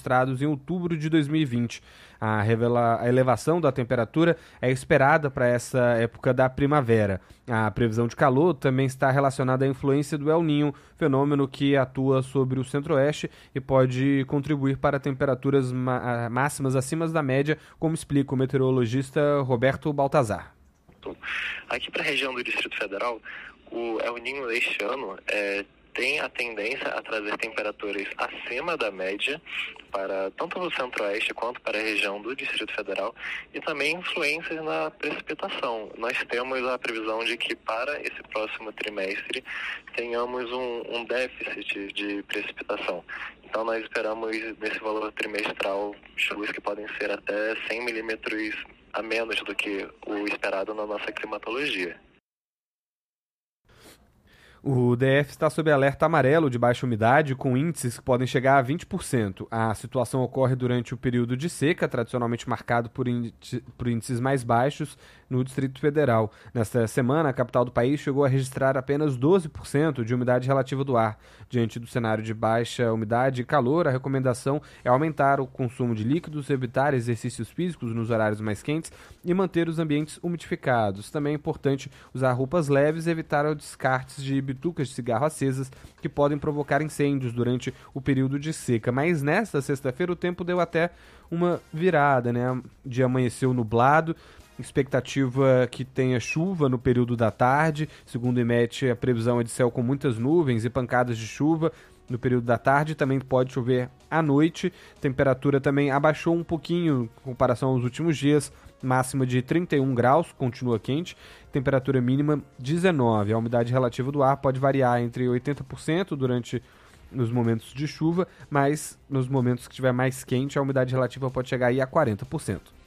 registrados em outubro de 2020. A elevação da temperatura é esperada para essa época da primavera. A previsão de calor também está relacionada à influência do El Niño, fenômeno que atua sobre o centro-oeste e pode contribuir para temperaturas máximas acima da média, como explica o meteorologista Roberto Baltazar. Aqui para a região do Distrito Federal, o El Niño deste ano tem a tendência a trazer temperaturas acima da média para tanto no centro-oeste quanto para a região do Distrito Federal e também influências na precipitação. Nós temos a previsão de que para esse próximo trimestre tenhamos um déficit de precipitação. Então nós esperamos nesse valor trimestral chuvas que podem ser até 100 milímetros a menos do que o esperado na nossa climatologia. O DF está sob alerta amarelo de baixa umidade, com índices que podem chegar a 20%. A situação ocorre durante o período de seca, tradicionalmente marcado por índices mais baixos no Distrito Federal. Nesta semana, a capital do país chegou a registrar apenas 12% de umidade relativa do ar. Diante do cenário de baixa umidade e calor, a recomendação é aumentar o consumo de líquidos, evitar exercícios físicos nos horários mais quentes e manter os ambientes umidificados. Também é importante usar roupas leves e evitar os descartes de bitucas de cigarro acesas que podem provocar incêndios durante o período de seca. Mas nesta sexta-feira o tempo deu até uma virada, né? O dia amanheceu nublado, expectativa que tenha chuva no período da tarde. Segundo o IMET, a previsão é de céu com muitas nuvens e pancadas de chuva no período da tarde. Também pode chover à noite. Temperatura também abaixou um pouquinho em comparação aos últimos dias. Máxima de 31 graus, continua quente. Temperatura mínima 19. A umidade relativa do ar pode variar entre 80% nos momentos de chuva, mas nos momentos que estiver mais quente, a umidade relativa pode chegar aí a 40%.